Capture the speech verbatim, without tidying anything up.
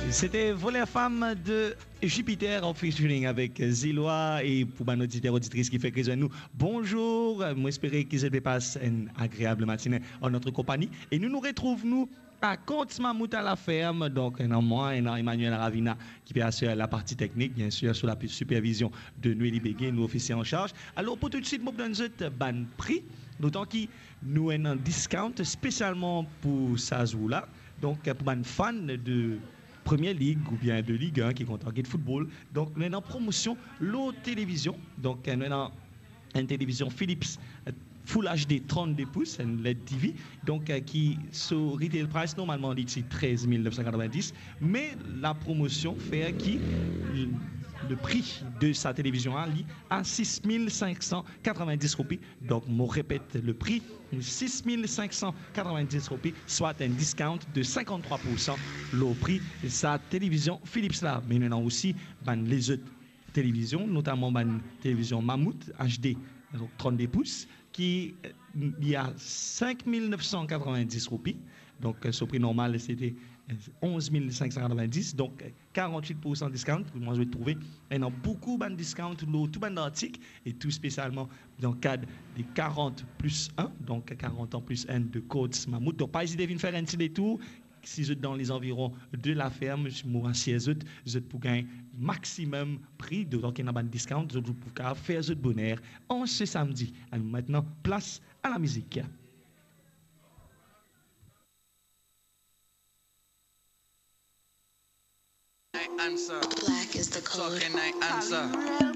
C'était Voler Femme de Jupiter en featuring avec Ziloa et pour ma auditeur auditrice qui fait que nous bonjour, moi espérer qu'ils aient passé une agréable matinée en notre compagnie et nous nous retrouvons nous à Comte Mammouth à la ferme, donc un moi et Emmanuel Ravina qui peut assurer la partie technique, bien sûr, sous la supervision de Noélie Béguin, nous officiers en charge. Alors pour tout de suite, je donne un ban prix, d'autant que nous avons un discount spécialement pour Sazou là, donc pour un fan de Première Ligue ou bien de Ligue un qui compte en de football. Donc nous avons en promotion l'eau télévision, donc nous avons une télévision Philips Full H D trente-deux pouces, un L E D T V, donc euh, qui sur retail price normalement dit treize mille neuf cent quatre-vingt-dix, mais la promotion fait qui le prix de sa télévision à à six mille cinq cent quatre-vingt-dix roupies. Donc, je répète le prix, six mille cinq cent quatre-vingt-dix roupies, soit un discount de cinquante-trois pour cent le prix de sa télévision Philips là. Mais maintenant aussi, ben, les autres télévisions, notamment ben, télévision Mammouth H D, donc trente-deux pouces, qui il y a cinq mille neuf cent quatre-vingt-dix roupies. Donc, ce prix normal, c'était onze mille cinq cent quatre-vingt-dix. Donc, quarante-huit pour cent de discount. Moi, je vais trouver il y a beaucoup de discount, tout bon d'articles, et tout spécialement dans le cadre des quarante plus un, donc quarante ans plus un de Codes Mammouth. Donc, pas hésiter à faire un petit détour. Si vous êtes dans les environs de la ferme, je vous rassure, vous êtes pour gagner maximum prix, d'autant qu'il y a un discount, vous êtes pour faire votre bonheur en ce samedi. Alors maintenant, place à la musique. Answer. Black is the color. Talking, I answer.